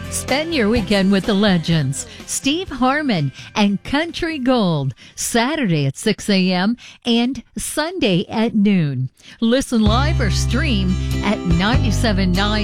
Spend your weekend with the legends, Steve Harmon and Country Gold, Saturday at 6 a.m. and Sunday at noon. Listen live or stream at 97.9